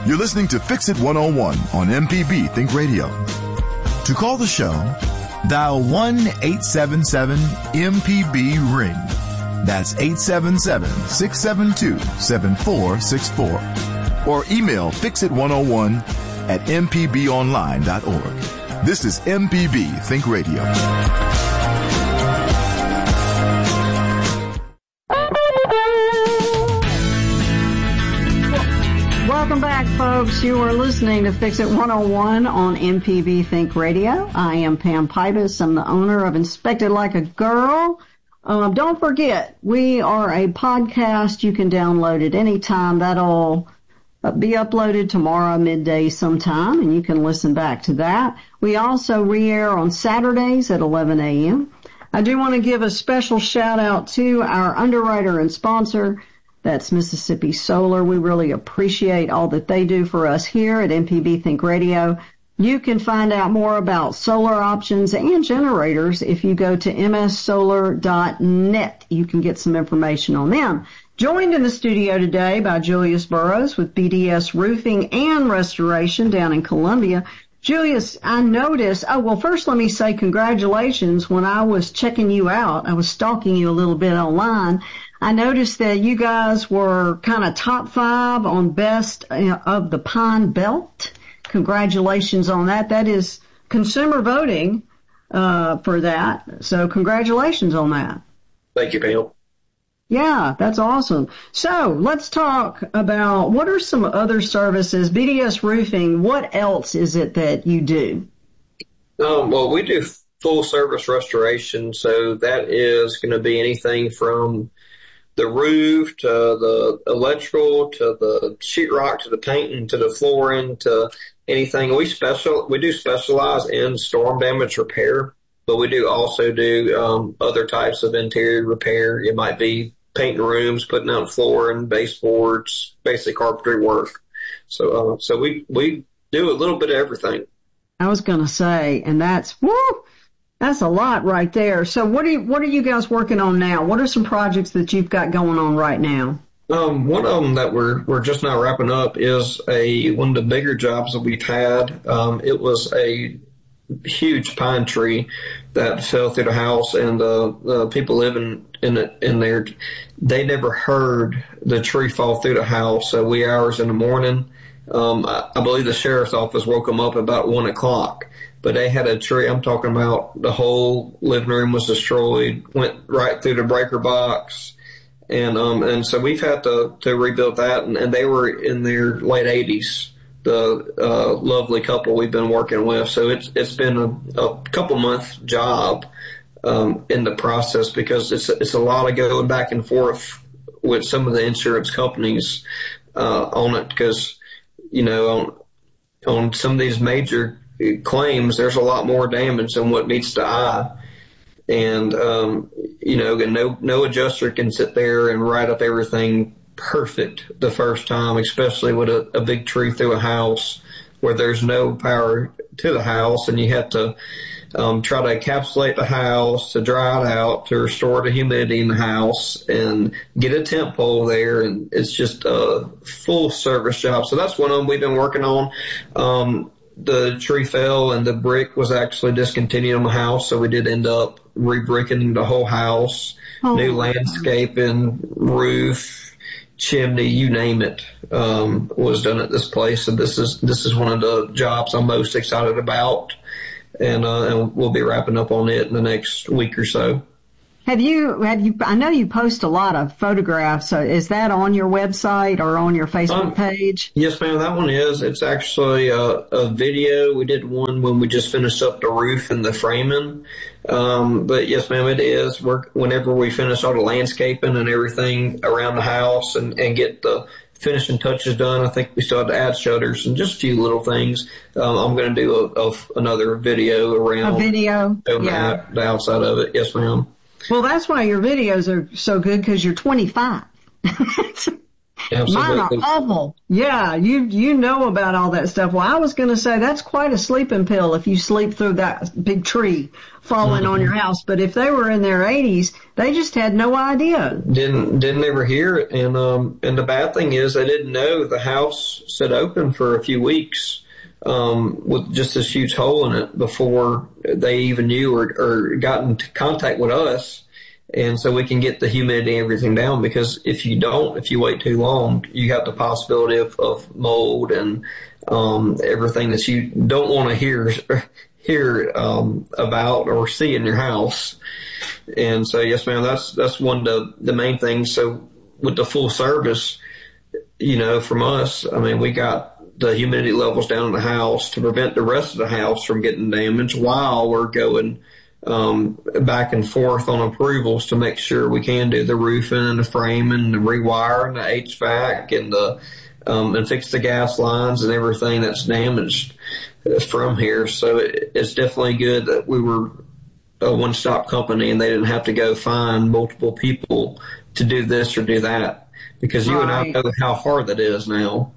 You're listening to Fix It 101 on MPB Think Radio. To call the show, dial 1-877-MPB-RING. That's 877-672-7464. Or email fixit101@mpbonline.org. This is MPB Think Radio. Welcome back, folks. You are listening to Fix It 101 on MPB Think Radio. I am Pam Pybus. I'm the owner of Inspected Like a Girl. Don't forget, we are a podcast. You can download it anytime. That'll be uploaded tomorrow midday sometime, and you can listen back to that. We also re-air on Saturdays at 11 a.m. I do want to give a special shout-out to our underwriter and sponsor. That's Mississippi Solar. We really appreciate all that they do for us here at MPB Think Radio. You can find out more about solar options and generators if you go to mssolar.net. You can get some information on them. Joined in the studio today by Julius Burrows with BDS Roofing and Restoration down in Columbia. Julius, I noticed, first let me say congratulations. When I was checking you out, I was stalking you a little bit online. I noticed that you guys were kind of top 5 on best of the Pine Belt. Congratulations on that. That is consumer voting for that. So congratulations on that. Thank you, Pam. Yeah, that's awesome. So let's talk about what are some other services, BDS Roofing, what else is it that you do? Well, we do full service restoration. So that is going to be anything from the roof to the electrical to the sheetrock to the painting to the flooring to anything. We do specialize in storm damage repair, but we do also do other types of interior repair. It might be painting rooms, putting out flooring, baseboards, basic carpentry work. So we do a little bit of everything. I was going to say, and that's a lot right there. So what are you guys working on now? What are some projects that you've got going on right now? One of them that we're just now wrapping up is one of the bigger jobs that we've had. It was a huge pine tree that fell through the house, and the people living in there, they never heard the tree fall through the house. So wee hours in the morning, I believe the sheriff's office woke them up about 1:00. But they had a tree. I'm talking about the whole living room was destroyed, went right through the breaker box. And so we've had to rebuild that. And they were in their late 80s, the lovely couple we've been working with. So it's been a couple month job in the process, because it's a lot of going back and forth with some of the insurance companies on it, because, on some of these major claims, there's a lot more damage than what meets the eye. And, no adjuster can sit there and write up everything perfect the first time, especially with a big tree through a house where there's no power to the house, and you have to try to encapsulate the house, to dry it out, to restore the humidity in the house, and get a temp pole there. And it's just a full service job. So that's one of them we've been working on. The tree fell and the brick was actually discontinued on the house, so we did end up re-bricking the whole house, new landscaping, roof, chimney, you name it, was done at this place. So this is one of the jobs I'm most excited about, and we'll be wrapping up on it in the next week or so. Have you, I know you post a lot of photographs, so is that on your website or on your Facebook page? Yes, ma'am, that one is. It's actually a video. We did one when we just finished up the roof and the framing. But yes, ma'am, it is. Whenever we finish all the landscaping and everything around the house and get the finishing touches done, I think we still have to add shutters and just a few little things. I'm going to do another video around. A video? Yeah. The outside of it. Yes, ma'am. Well, that's why your videos are so good, because you're 25. Mine are awful. Yeah, you know about all that stuff. Well, I was going to say that's quite a sleeping pill if you sleep through that big tree falling on your house. But if they were in their 80s, they just had no idea. Didn't ever hear it. And the bad thing is they didn't know the house sat open for a few weeks with just this huge hole in it before they even knew or got into contact with us. And so we can get the humidity and everything down, because if you wait too long, you have the possibility of mold and everything that you don't want to hear about or see in your house. And so, yes, ma'am, that's one of the main things. So with the full service, from us, I mean, we got the humidity levels down in the house to prevent the rest of the house from getting damaged while we're going back and forth on approvals to make sure we can do the roofing and the framing and the rewire and the HVAC and and fix the gas lines and everything that's damaged from here. So it's definitely good that we were a one-stop company and they didn't have to go find multiple people to do this or do that, because you and I know how hard that is now.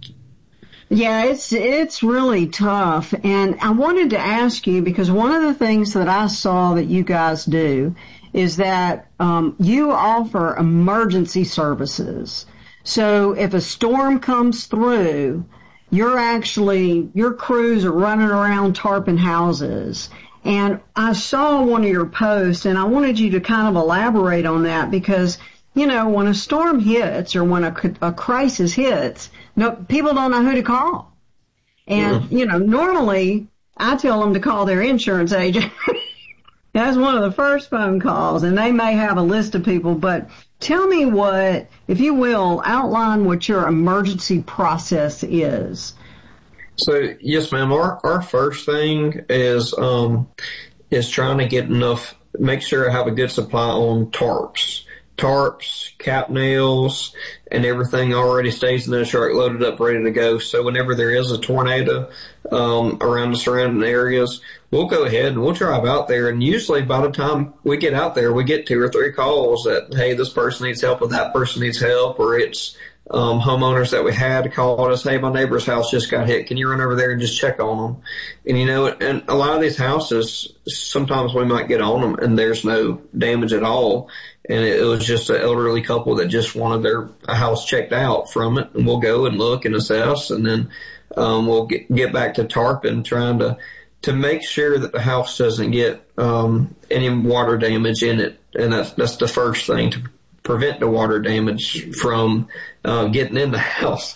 Yeah, it's really tough. And I wanted to ask you, because one of the things that I saw that you guys do is that you offer emergency services. So if a storm comes through, your crews are running around tarping houses. And I saw one of your posts, and I wanted you to kind of elaborate on that, because when a storm hits or when a crisis hits, people don't know who to call. And, normally I tell them to call their insurance agent. That's one of the first phone calls, and they may have a list of people. But tell me if you will, outline what your emergency process is. So, yes, ma'am, our first thing is trying to make sure I have a good supply on tarps, cap nails, and everything already stays in the truck loaded up, ready to go. So whenever there is a tornado around the surrounding areas, we'll go ahead and we'll drive out there. And usually by the time we get out there, we get 2 or 3 calls that, hey, this person needs help or that person needs help, or it's homeowners that we had called us, hey, my neighbor's house just got hit. Can you run over there and just check on them? And, and a lot of these houses, sometimes we might get on them and there's no damage at all. And it was just an elderly couple that just wanted a house checked out from it. And we'll go and look and assess. And then we'll get back to tarping, trying to make sure that the house doesn't get any water damage in it. And that's the first thing, to prevent the water damage from getting in the house.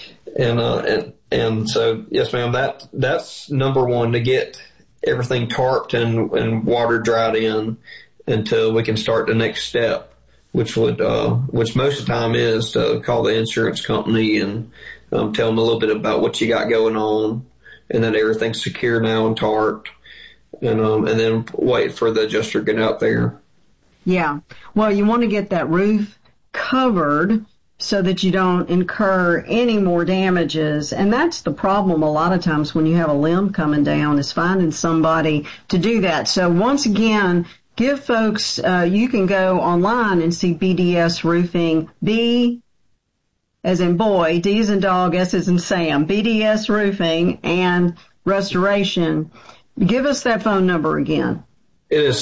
And so, yes, ma'am, that's number one, to get everything tarped and water dried in until we can start the next step, which most of the time is to call the insurance company and tell them a little bit about what you got going on, and that everything's secure now and tarped, and then wait for the adjuster to get out there. Yeah. Well, you want to get that roof covered so that you don't incur any more damages. And that's the problem a lot of times when you have a limb coming down, is finding somebody to do that. So once again, give folks, you can go online and see BDS Roofing, B as in boy, D as in dog, S as in Sam, BDS Roofing and Restoration. Give us that phone number again. It is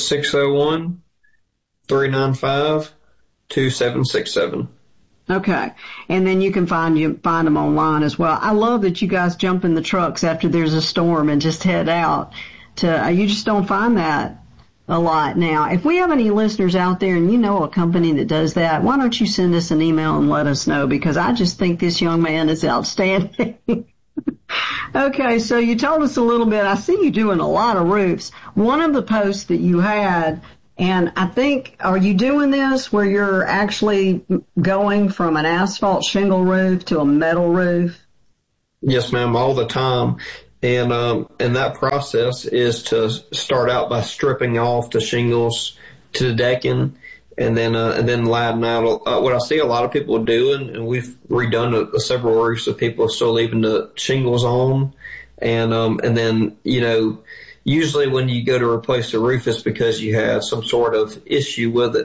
601-395-2767. Okay. And then you can find them online as well. I love that you guys jump in the trucks after there's a storm and just head out you just don't find that a lot now. If we have any listeners out there and you know a company that does that, why don't you send us an email and let us know, because I just think this young man is outstanding. Okay, so you told us a little bit. I see you doing a lot of roofs. One of the posts that you had, and I think, are you doing this where you're actually going from an asphalt shingle roof to a metal roof? Yes, ma'am, all the time. And that process is to start out by stripping off the shingles to the decking, and then ladding out. What I see a lot of people doing, and we've redone several roofs of people still leaving the shingles on, and then, usually when you go to replace the roof, it's because you have some sort of issue with it.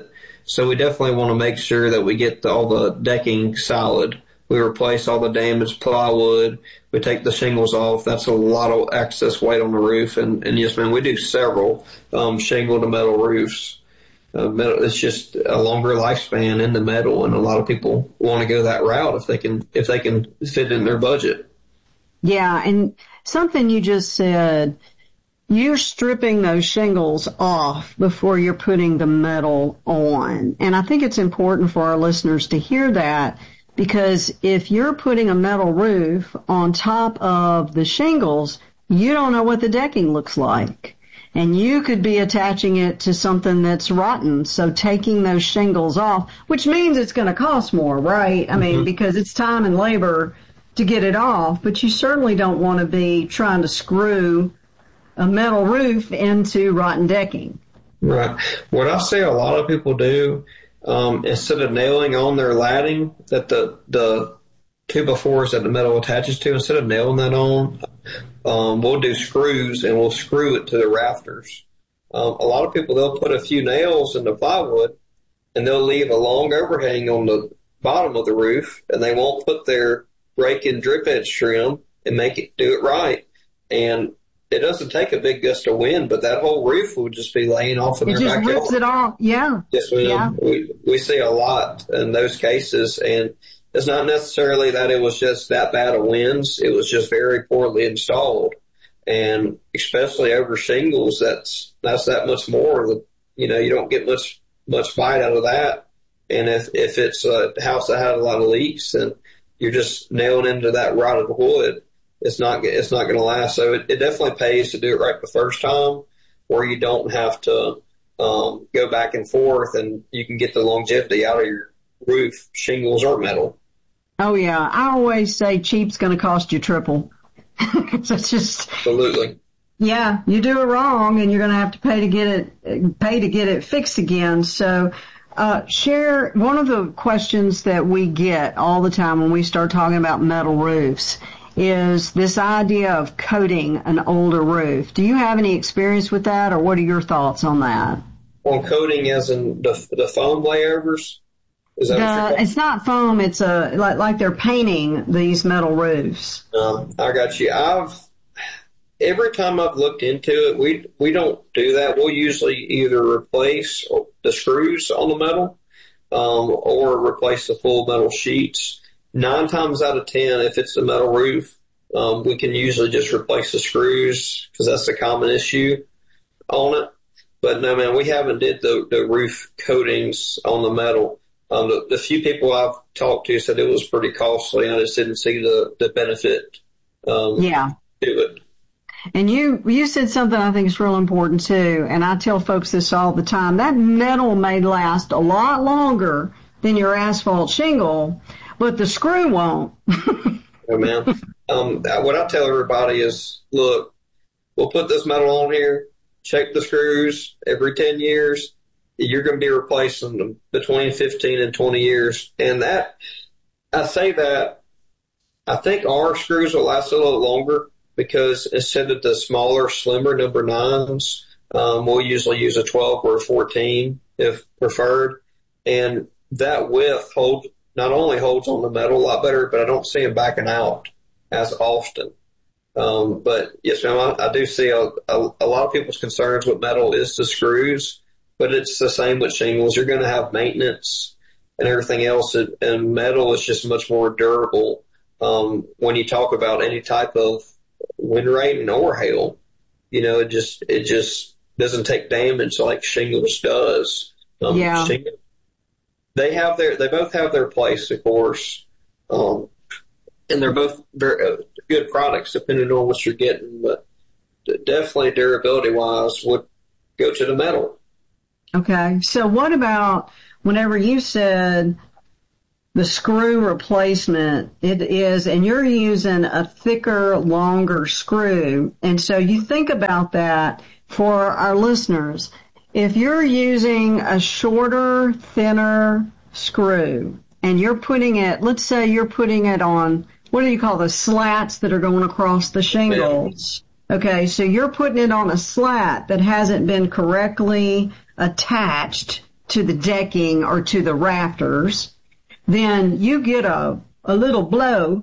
So we definitely want to make sure that we get all the decking solid. We replace all the damaged plywood. We take the shingles off. That's a lot of excess weight on the roof. And yes, man, we do several shingle to metal roofs. Metal, it's just a longer lifespan in the metal, and a lot of people want to go that route if they can fit in their budget. Yeah, and something you just said, you're stripping those shingles off before you're putting the metal on. And I think it's important for our listeners to hear that, because if you're putting a metal roof on top of the shingles, you don't know what the decking looks like. And you could be attaching it to something that's rotten. So taking those shingles off, which means it's going to cost more, right? I mean, because it's time and labor to get it off, but you certainly don't want to be trying to screw a metal roof into rotten decking. Right. What I see a lot of people do, instead of nailing on their latting that the 2x4s that the metal attaches to, instead of nailing that on, we'll do screws and we'll screw it to the rafters. A lot of people, they'll put a few nails in the plywood and they'll leave a long overhang on the bottom of the roof, and they won't put their rake and drip edge trim and do it right. And it doesn't take a big gust of wind, but that whole roof would just be laying off in their backyard. It just rips it off, yeah. Yes, ma'am. Yeah. We see a lot in those cases, and it's not necessarily that it was just that bad of winds. It was just very poorly installed. And especially over shingles, that's that much more. You know, you don't get much bite out of that. And if it's a house that had a lot of leaks and you're just nailing into that rotted wood, it's not going to last. So it definitely pays to do it right the first time, where you don't have to go back and forth, and you can get the longevity out of your roof, shingles or metal. Oh yeah, I always say cheap's going to cost you triple. It's just absolutely. Yeah, you do it wrong, and you're going to have to pay to get it fixed again. So, share one of the questions that we get all the time when we start talking about metal roofs is this idea of coating an older roof. Do you have any experience with that, or what are your thoughts on that? On coating, as in the foam layovers? Is that it's not foam. It's like they're painting these metal roofs. I got you. Every time I've looked into it, we don't do that. We'll usually either replace the screws on the metal, or replace the full metal sheets. 9 times out of 10, if it's a metal roof, we can usually just replace the screws, because that's a common issue on it. But no, man, we haven't did the roof coatings on the metal. The few people I've talked to said it was pretty costly. I just didn't see the benefit to it. And you said something I think is real important too, and I tell folks this all the time. That metal may last a lot longer than your asphalt shingle, but the screw won't. Oh, man. What I tell everybody is, look, we'll put this metal on here, check the screws every 10 years. You're going to be replacing them between 15 and 20 years. And I say that, I think our screws will last a little longer, because instead of the smaller, slimmer number 9s, we'll usually use a 12 or a 14 if preferred. And that width not only holds on the metal a lot better, but I don't see them backing out as often. But yes, ma'am, I do see a lot of people's concerns with metal is the screws. But it's the same with shingles. You're going to have maintenance and everything else, and metal is just much more durable. When you talk about any type of wind rain or hail, you know, it just doesn't take damage like shingles does. Shingles, they both have their place, of course, and they're both very good products depending on what you're getting. But definitely, durability wise, would go to the metal. Okay, so what about whenever you said the screw replacement, it is, and you're using a thicker, longer screw, and so you think about that for our listeners. If you're using a shorter, thinner screw, and you're putting it, let's say you're putting it on, what do you call the slats that are going across the shingles? Okay, so you're putting it on a slat that hasn't been correctly attached to the decking or to the rafters, then you get a little blow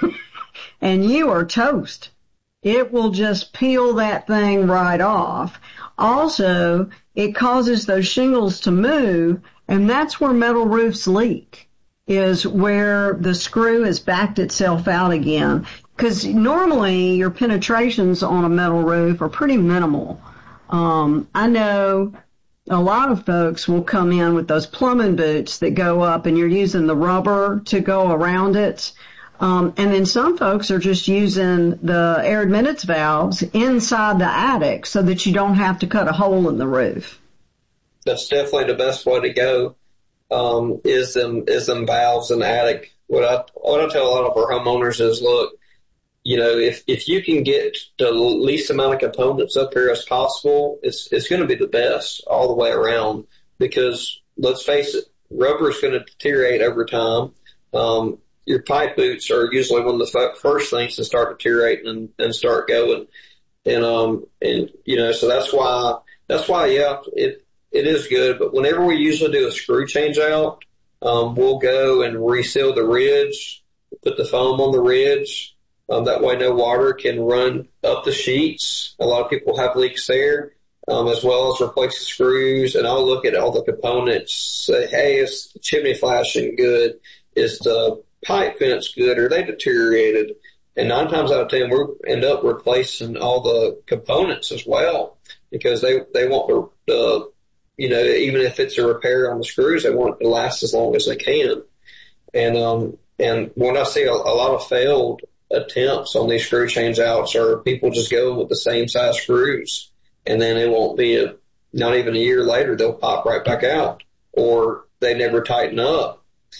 and you are toast. It will just peel that thing right off. Also, it causes those shingles to move, and that's where metal roofs leak, is where the screw has backed itself out again. Because normally your penetrations on a metal roof are pretty minimal. I know a lot of folks will come in with those plumbing boots that go up and you're using the rubber to go around it. And then some folks are just using the air admittance valves inside the attic so that you don't have to cut a hole in the roof. That's definitely the best way to go, is them valves in the attic. What I tell a lot of our homeowners is, look, you know, if you can get the least amount of components up here as possible, it's going to be the best all the way around, because let's face it, rubber is going to deteriorate over time. Your pipe boots are usually one of the first things to start deteriorating and start going. And you know, so that's why, yeah, it is good. But whenever we usually do a screw change out, we'll go and reseal the ridge, put the foam on the ridge. That way no water can run up the sheets. A lot of people have leaks there, as well as replace the screws. And I'll look at all the components, say, hey, is the chimney flashing good? Is the pipe vents good? Are they deteriorated? And 9 times out of 10, we end up replacing all the components as well, because they want the you know, even if it's a repair on the screws, they want it to last as long as they can. And when I see a lot of failed attempts on these screw change outs, or people just go with the same size screws, and then it won't be not even a year later, they'll pop right back out, or they never tighten up.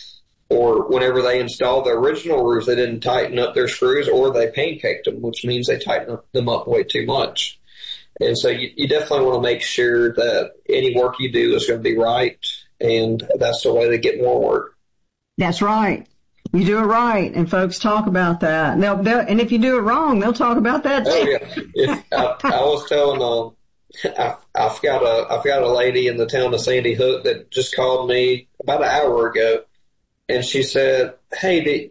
Or whenever they installed the original roof, they didn't tighten up their screws, or they pancaked them, which means they tightened them up way too much. And so you definitely want to make sure that any work you do is going to be right, and that's the way to get more work. That's right. You do it right, and folks talk about that. And if you do it wrong, they'll talk about that too. Oh, yeah. I was telling, I've got a lady in the town of Sandy Hook that just called me about an hour ago. And she said, hey,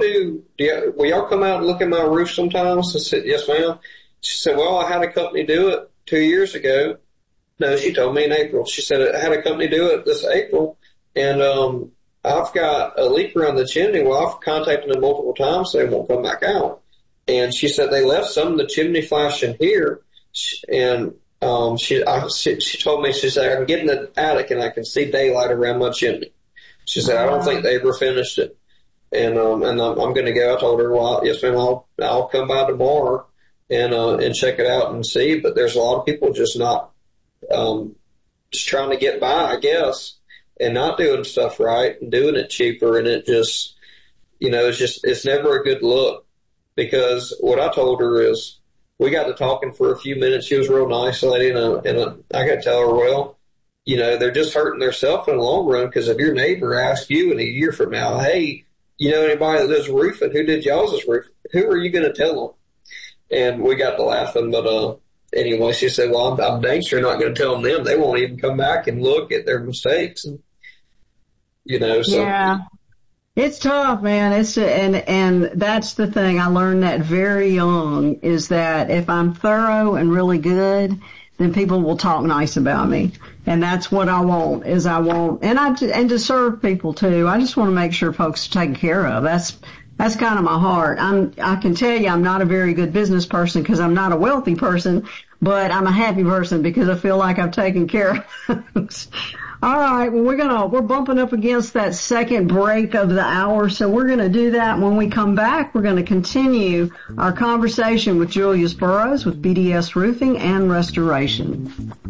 will y'all come out and look at my roof sometimes? I said, yes, ma'am. She said, well, I had a company do it 2 years ago. No, she told me in April. She said, I had a company do it this April, and I've got a leak around the chimney. Well, I've contacted them multiple times, so they won't come back out. And she said they left some of the chimney flashing here, and she told me, she said, I can get in the attic and I can see daylight around my chimney. She said, I don't think they ever finished it. And I'm going to go. I told her, well, yes, ma'am, I'll come by tomorrow and check it out and see. But there's a lot of people just not, just trying to get by, I guess, and not doing stuff right and doing it cheaper. And it just, you know, it's never a good look, because what I told her is, we got to talking for a few minutes. She was a real nice lady, and I got to tell her, well, you know, they're just hurting themselves in the long run, because if your neighbor asks you in a year from now, hey, you know anybody that does roofing, who did y'all's roof? Who are you going to tell them? And we got to laughing, but anyway, she said, well, I'm dang sure not going to tell them. They won't even come back and look at their mistakes. And, you know, so. Yeah. It's tough, man. And that's the thing. I learned that very young, is that if I'm thorough and really good, then people will talk nice about me. And that's what I want, and to serve people too. I just want to make sure folks are taken care of. That's kind of my heart. I can tell you I'm not a very good business person, because I'm not a wealthy person, but I'm a happy person because I feel like I've taken care of folks. All right. Well, we're bumping up against that second break of the hour. So we're going to do that. When we come back, we're going to continue our conversation with Julius Burrows with BDS Roofing and Restoration.